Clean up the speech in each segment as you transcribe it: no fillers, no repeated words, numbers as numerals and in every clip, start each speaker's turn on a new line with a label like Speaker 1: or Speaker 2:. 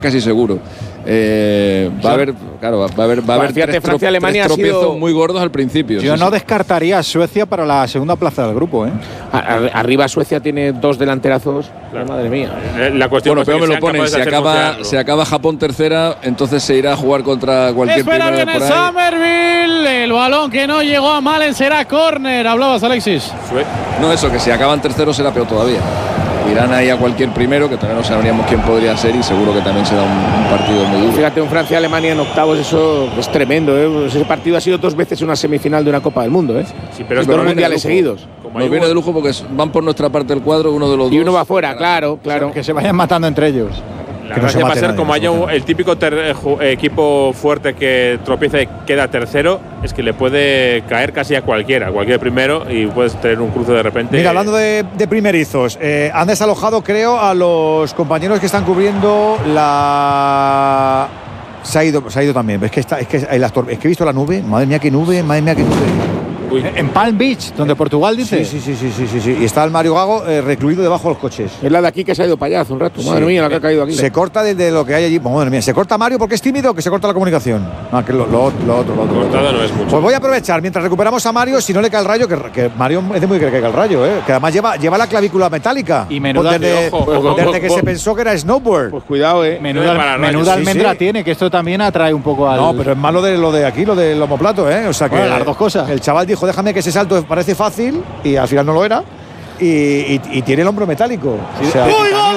Speaker 1: casi seguro. Va a haber
Speaker 2: fíjate, Francia-Alemania
Speaker 1: tres tropiezos
Speaker 2: sido
Speaker 1: muy gordos al principio.
Speaker 3: Yo no descartaría a Suecia para la segunda plaza del grupo, ¿eh?
Speaker 2: Arriba Suecia tiene 2 delanterazos. Claro. Madre mía.
Speaker 4: La cuestión
Speaker 1: bueno, pero me lo ponen. Si acaba Japón tercera, entonces se irá a jugar contra cualquier
Speaker 5: primera de por ahí. Somerville. El balón que no llegó a Malen será córner. Hablabas, Alexis.
Speaker 1: No, eso, que si acaban tercero será peor todavía. Irán ahí a cualquier primero, que todavía no sabríamos quién podría ser, y seguro que también será un partido muy duro.
Speaker 2: Fíjate, un Francia-Alemania en octavos, eso es tremendo, ¿eh? Ese partido ha sido 2 veces una semifinal de una Copa del Mundo, ¿eh?
Speaker 4: Sí, pero
Speaker 2: 2 mundiales seguidos.
Speaker 1: Nos viene de lujo porque van por nuestra parte del cuadro, uno de los dos.
Speaker 2: Y uno va afuera, claro.
Speaker 3: O sea, que se vayan matando entre ellos.
Speaker 4: La gracia va a ser, como haya el típico equipo fuerte que tropieza y queda tercero, es que le puede caer casi a cualquier primero, y puedes tener un cruce de repente.
Speaker 6: Mira, hablando de primerizos, han desalojado, creo, a los compañeros que están cubriendo la… Se ha ido también. Es que he visto la nube. Madre mía, qué nube.
Speaker 3: Uy. En Palm Beach, donde Portugal dice.
Speaker 6: Sí. Y está el Mario Gago recluido debajo de los coches.
Speaker 2: Es la de aquí que se ha ido para allá hace un rato. Madre mía, la que ha caído aquí.
Speaker 6: Se corta desde lo que hay allí. Madre mía, ¿se corta Mario porque es tímido o que se corta la comunicación? No, que lo otro.
Speaker 4: Cortada no es mucho.
Speaker 6: Pues voy a aprovechar mientras recuperamos a Mario, si no le cae el rayo, que Mario es de muy que le caiga el rayo, que además lleva la clavícula metálica.
Speaker 3: Y menuda
Speaker 6: desde que se pensó que era snowboard.
Speaker 2: Pues cuidado,
Speaker 3: menuda almendra tiene, que esto también atrae un poco al…
Speaker 6: No, pero es malo lo de aquí, lo del homoplato, O sea que
Speaker 3: las dos cosas.
Speaker 6: El chaval dijo, déjame que ese salto parece fácil, y al final no lo era, y tiene el hombro metálico.
Speaker 5: ¡Uy, gol!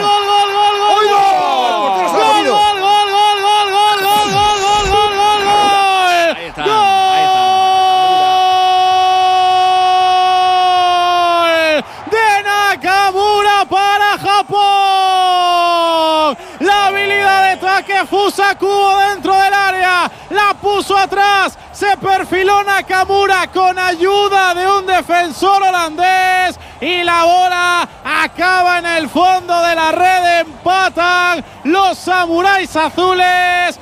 Speaker 5: De Nakamura para Japón. La habilidad de Takefusa Kubo dentro del área, la puso atrás, se perfiló Nakamura con ayuda de un defensor holandés, y la bola acaba en el fondo de la red. Empatan los samuráis azules.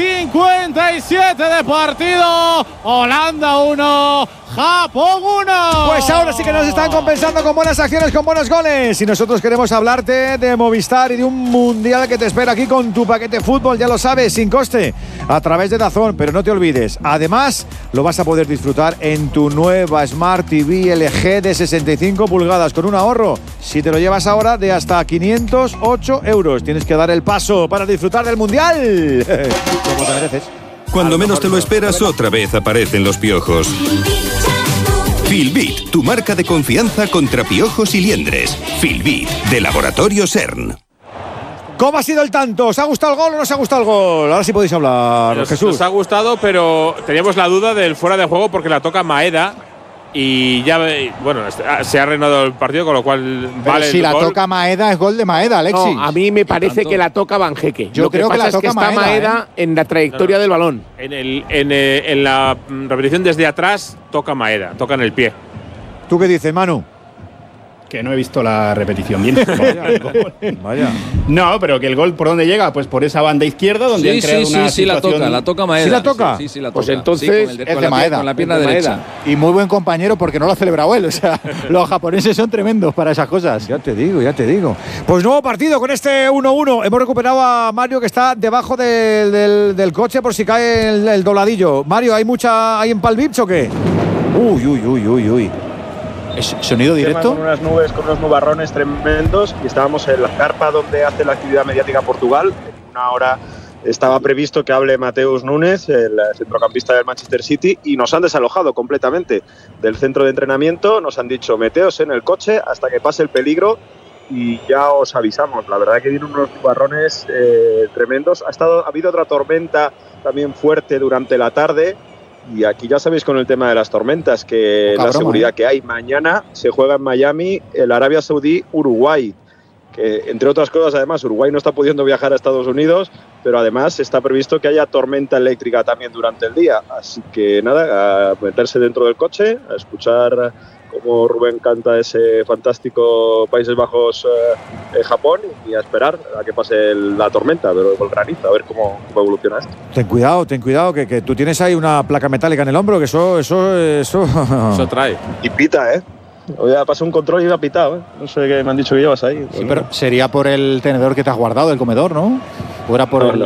Speaker 5: 57 de partido. Holanda 1, Japón 1.
Speaker 6: Pues ahora sí que nos están compensando con buenas acciones, con buenos goles. Y nosotros queremos hablarte de Movistar y de un mundial que te espera aquí con tu paquete fútbol, ya lo sabes, sin coste, a través de DAZN. Pero no te olvides, además lo vas a poder disfrutar en tu nueva Smart TV LG de 65 pulgadas con un ahorro, si te lo llevas ahora, de hasta 508 euros. Tienes que dar el paso para disfrutar del mundial. Como te mereces.
Speaker 7: Cuando menos te lo esperas, otra vez aparecen los piojos. Filbit, tu marca de confianza contra piojos y liendres. Filbit, de Laboratorio CERN.
Speaker 6: ¿Cómo ha sido el tanto? ¿Os ha gustado el gol o no os ha gustado el gol? Ahora sí podéis hablar, Jesús.
Speaker 4: Nos ha gustado, pero teníamos la duda del fuera de juego porque la toca Maeda. Y ya, bueno, se ha reanudado el partido, con lo cual vale.
Speaker 3: Si la toca Maeda, es gol de Maeda, Alexis.
Speaker 2: No, a mí me parece que la toca Banjeque.
Speaker 3: Yo creo que la toca
Speaker 2: Maeda. Está Maeda en la trayectoria del balón.
Speaker 4: En la repetición desde atrás, toca Maeda, toca en el pie.
Speaker 6: ¿Tú qué dices, Manu?
Speaker 8: Que no he visto la repetición bien.
Speaker 6: Vaya.
Speaker 8: No, pero que el gol por dónde llega, pues por esa banda izquierda donde han creado una situación…
Speaker 1: la toca Maeda.
Speaker 6: ¿Sí la toca?
Speaker 1: Sí, la toca.
Speaker 2: Pues entonces
Speaker 1: es
Speaker 3: de Maeda.
Speaker 1: Con la pierna derecha.
Speaker 3: Y muy buen compañero porque no lo ha celebrado él. O sea, los japoneses son tremendos para esas cosas.
Speaker 6: Ya te digo. Pues nuevo partido con este 1-1. Hemos recuperado a Mario, que está debajo del coche por si cae el dobladillo. Mario, ¿hay en Palm Beach o qué? Uy.
Speaker 3: ¿Sonido directo?
Speaker 9: Con unas nubes, con unos nubarrones tremendos, y estábamos en la carpa donde hace la actividad mediática Portugal. En una hora estaba previsto que hable Mateus Nunes, el centrocampista del Manchester City, y nos han desalojado completamente del centro de entrenamiento. Nos han dicho, meteos en el coche hasta que pase el peligro y ya os avisamos. La verdad que vienen unos nubarrones tremendos. Ha habido otra tormenta también fuerte durante la tarde. Y aquí ya sabéis con el tema de las tormentas que la seguridad que hay. Mañana se juega en Miami el Arabia Saudí-Uruguay, que entre otras cosas, además, Uruguay no está pudiendo viajar a Estados Unidos, pero además está previsto que haya tormenta eléctrica también durante el día. Así que nada, a meterse dentro del coche, a escuchar cómo Rubén canta ese fantástico Países Bajos Japón, y a esperar a que pase la tormenta, pero con granizo, a ver cómo evoluciona esto.
Speaker 6: Ten cuidado, que tú tienes ahí una placa metálica en el hombro, que eso
Speaker 4: trae.
Speaker 9: Y pita, Hoy ya pasó un control y iba pitado, No sé qué me han dicho que llevas ahí.
Speaker 3: Sí, pero sería por el tenedor que te has guardado del comedor, ¿no? ¿O era por